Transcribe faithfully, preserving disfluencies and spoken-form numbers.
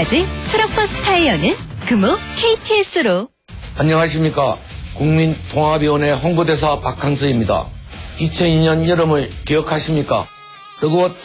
지금까지 트럭버스 타이어는 금호 케이티에스로. 안녕하십니까. 국민통합위원회 홍보대사 박항서입니다. 이천이 년 여름을 기억하십니까? 뜨거웠던